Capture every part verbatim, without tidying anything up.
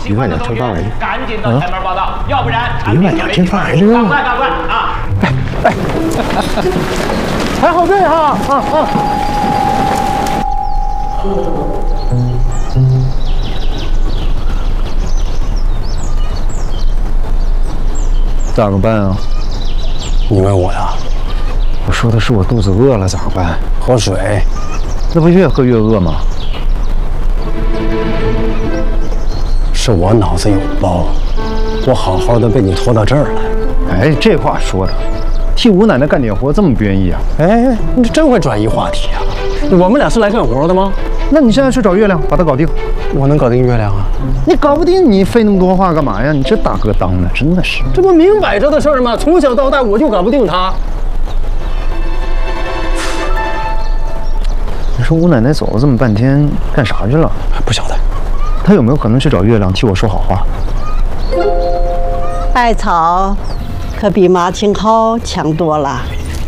喜欢的同学赶紧到前面报道，要不然一万两千八还是？ 赶快赶快啊！ 哎哎，排好队哈！啊啊！咋个办啊？ 你问我呀？ 我说的是我肚子饿了咋办？ 喝水。 那不越喝越饿吗？ 是我脑子有包，我好好的被你拖到这儿来。 哎，这话说的，替吴奶奶干点活这么不愿意啊？ 哎，你真会转移话题啊！我们俩是来干活的吗？ 那你现在去找月亮，把它搞定。 我能搞定月亮啊？ 你搞不定，你费那么多话干嘛呀？你这大哥当的真的是…… 这不明摆着的事儿吗？从小到大我就搞不定他。 你说吴奶奶走了这么半天，干啥去了？ 不晓得。 她有没有可能去找月亮替我说好话？ 艾草可比马青蒿强多了，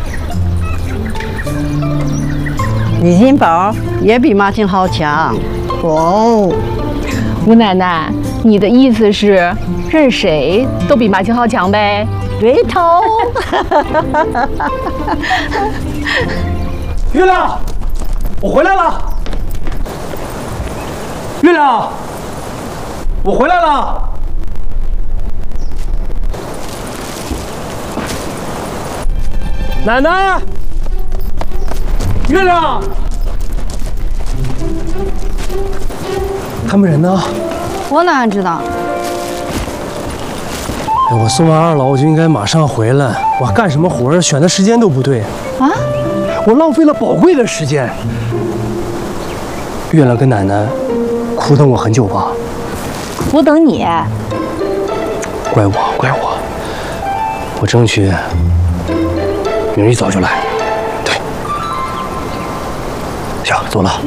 李金宝也比马青蒿强。哦， 吴奶奶，你的意思是任谁都比马青蒿强呗？ 对头。 月亮，我回来了。月亮，我回来了。奶奶，月亮，他们人呢？ 我哪知道？ 哎，我送完二老，我就应该马上回来。我干什么活儿，选的时间都不对啊！ 我浪费了宝贵的时间。月亮跟奶奶苦等我很久吧？ 苦等你？ 怪我，怪我。我争取明儿一早就来。对，行，走了。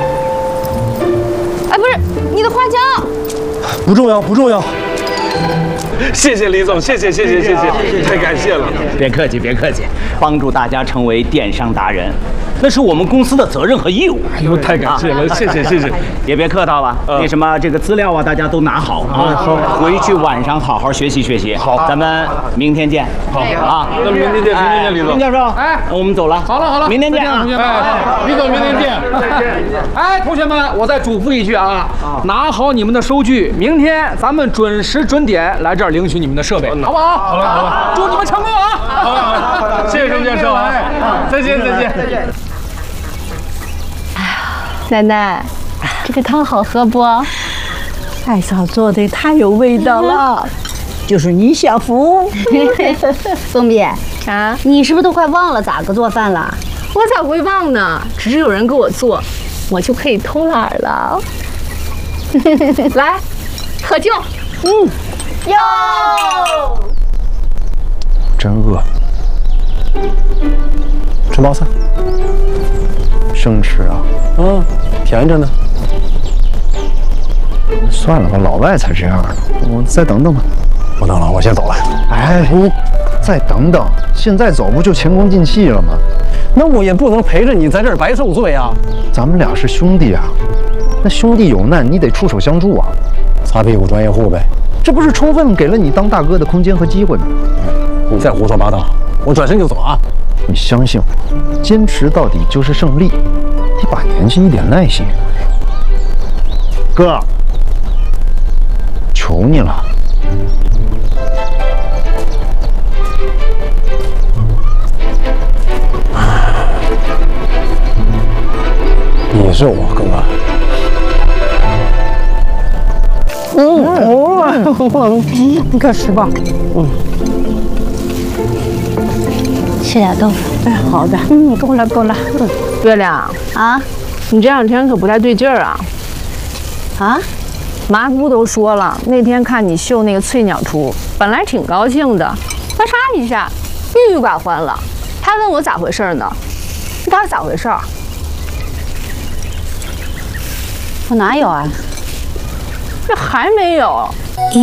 哎，不是，你的花椒。 不重要，不重要。 谢谢李总，谢谢谢谢谢谢，太感谢了。 别客气别客气，帮助大家成为电商达人，那是我们公司的责任和义务。 哎呦，太感谢了，谢谢谢谢。 也别客套了，那什么这个资料啊，大家都拿好啊，回去晚上好好学习学习。 好， 咱们明天见。 好啊， 那明天见，明天见，李总。 林教授，哎，我们走了。 好了好了， 明天见啊， 同学们。李总，明天见。再见。哎，同学们，我再嘱咐一句啊，拿好你们的收据，明天咱们准时准点来这儿领取你们的设备，好不好？ 好了好了， 祝你们成功啊！ 好了好了，谢谢陈教授啊，再见再见再见。 哎呀，奶奶，这个汤好喝不？ 艾嫂做的太有味道了，就是你享福。 松饼啊，你是不是都快忘了咋个做饭了？我咋会忘呢？只是有人给我做，我就可以偷懒了。来，喝酒。嗯，哟， 真饿。 吃包菜。 生吃啊？ 嗯，甜着呢。 算了吧，老外才这样呢。我再等等吧。 不等了，我先走了。 哎，你再等等，现在走不就前功尽弃了吗？ 那我也不能陪着你在这儿白受罪啊！ 咱们俩是兄弟啊，那兄弟有难你得出手相助啊。 擦屁股专业户呗。 这不是充分给了你当大哥的空间和机会吗？ 你再胡说八道，我转身就走啊！ 你相信我，坚持到底就是胜利。你把年纪一点耐心。哥，求你了。 你是我哥。 嗯，哦，你快吃吧。嗯， 吃点豆腐。 哎，好的。嗯，够了够了。嗯， 月亮啊，你这两天可不太对劲儿啊。啊？麻姑都说了，那天看你绣那个翠鸟图，本来挺高兴的，咔嚓一下，郁郁寡欢了。他问我咋回事呢？你到底咋回事？ 我哪有啊？ 这还没有。